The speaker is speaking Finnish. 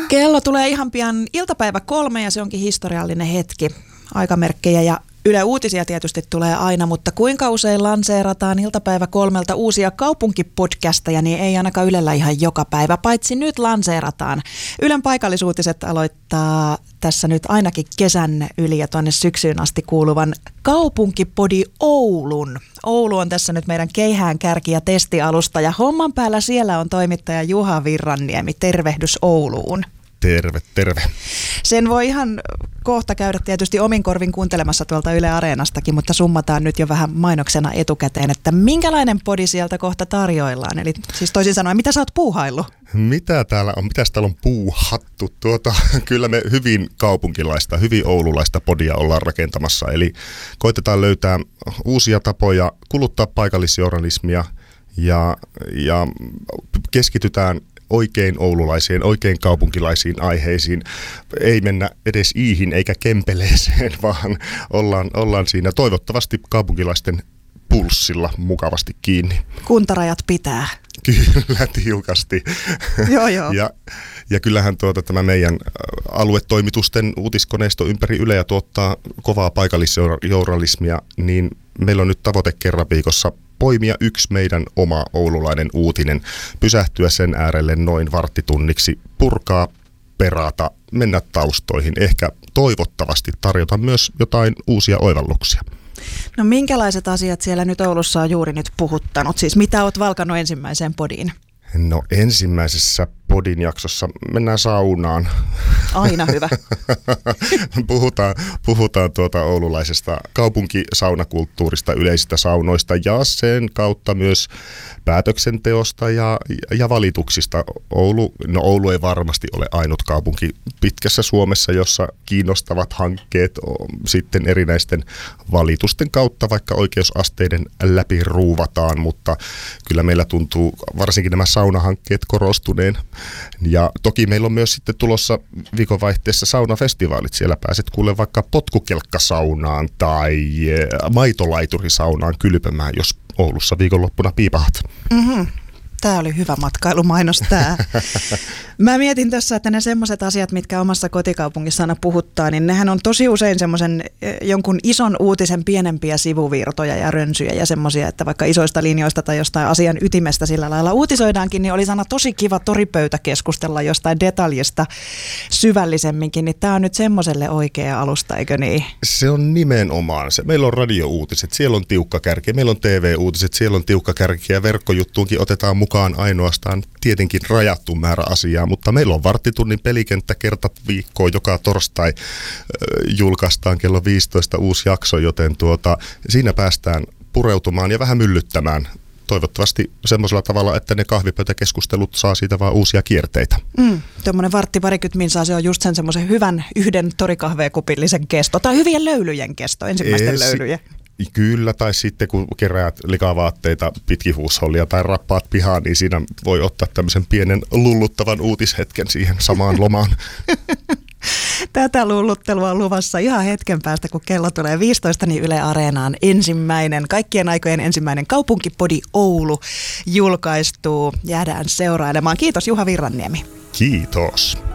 Kello tulee ihan pian iltapäivä 3 ja se onkin historiallinen hetki. Aikamerkkejä ja Yle Uutisia tietysti tulee aina, mutta kuinka usein lanseerataan iltapäivä 3 uusia kaupunkipodcasteja, niin ei ainakaan Ylellä ihan joka päivä, paitsi nyt lanseerataan. Ylen paikallisuutiset aloittaa tässä nyt ainakin kesän yli ja tuonne syksyyn asti kuuluvan Kaupunkipodi Oulun. Oulu on tässä nyt meidän keihään kärki- ja testialusta ja homman päällä siellä on toimittaja Juha Virranniemi. Tervehdys Ouluun. Terve. Sen voi ihan kohta käydä tietysti omin korvin kuuntelemassa tuolta Yle Areenastakin, mutta summataan nyt jo vähän mainoksena etukäteen, että minkälainen podi sieltä kohta tarjoillaan. Eli siis toisin sanoen, mitä sä oot puuhaillut? Mitäs täällä on puuhattu? Kyllä me hyvin kaupunkilaista, hyvin oululaista podia ollaan rakentamassa. Eli koitetaan löytää uusia tapoja kuluttaa paikallisjournalismia ja keskitytään oikein oululaisiin, oikein kaupunkilaisiin aiheisiin. Ei mennä edes iihin eikä kempeleeseen, vaan ollaan siinä toivottavasti kaupunkilaisten pulssilla mukavasti kiinni. Kuntarajat pitää. Kyllä, tiukasti. Joo. Ja kyllähän tämä meidän aluetoimitusten uutiskoneisto ympäri Yleä tuottaa kovaa paikallisjournalismia, niin meillä on nyt tavoite kerran viikossa poimia yksi meidän oma oululainen uutinen, pysähtyä sen äärelle noin varttitunniksi, purkaa, perata, mennä taustoihin, ehkä toivottavasti tarjota myös jotain uusia oivalluksia. No minkälaiset asiat siellä nyt Oulussa on juuri nyt puhuttanut? Siis mitä oot valkannut ensimmäiseen podiin? No ensimmäisessä podin jaksossa mennään saunaan. Aina hyvä. puhutaan oululaisesta kaupunkisaunakulttuurista, yleisistä saunoista ja sen kautta myös päätöksenteosta ja valituksista. Oulu ei varmasti ole ainut kaupunki pitkässä Suomessa, jossa kiinnostavat hankkeet sitten erinäisten valitusten kautta, vaikka oikeusasteiden läpi ruuvataan, mutta kyllä meillä tuntuu varsinkin nämä saunahankkeet korostuneen. Ja toki meillä on myös sitten tulossa viikonvaihteessa saunafestivaalit. Siellä pääset kuulemaan vaikka potkukelkkasaunaan tai maitolaiturisaunaan kylpemään, jos Oulussa viikonloppuna piipahat. Mm-hmm. Tämä oli hyvä matkailumainos tämä. Mä mietin tässä, että ne semmoiset asiat, mitkä omassa kotikaupungissa aina puhuttaa, niin nehän on tosi usein semmoisen jonkun ison uutisen pienempiä sivuvirtoja ja rönsyjä ja semmoisia, että vaikka isoista linjoista tai jostain asian ytimestä sillä lailla uutisoidaankin, niin olisi aina tosi kiva toripöytä keskustella jostain detaljista syvällisemminkin, niin tämä on nyt semmoiselle oikea alusta, eikö niin? Se on nimenomaan se. Meillä on radiouutiset, siellä on tiukka kärki, meillä on TV-uutiset, siellä on tiukka kärki ja verkkojuttuunkin otetaan mukaan ainoastaan tietenkin rajattu määrä asiaa, mutta meillä on varttitunnin pelikenttä kerta viikkoa, joka torstai julkaistaan kello 15 uusi jakso, joten siinä päästään pureutumaan ja vähän myllyttämään. Toivottavasti semmoisella tavalla, että ne kahvipöytäkeskustelut saa siitä vaan uusia kierteitä. Tuommoinen vartti parikymmentä minsaa, se on just sen semmoisen hyvän yhden torikahveekupillisen kesto tai hyvien löylyjen kesto, ensimmäisten löylyjen. Kyllä, tai sitten kun keräät likavaatteita, pitkihuushollia tai rappaat pihaan, niin siinä voi ottaa tämmöisen pienen lulluttavan uutishetken siihen samaan lomaan. Tätä lulluttelua on luvassa ihan hetken päästä, kun kello tulee 15, niin Yle Areenaan kaikkien aikojen ensimmäinen Kaupunkipodi Oulu julkaistuu. Jäädään seurailemaan. Kiitos Juha Virranniemi. Kiitos.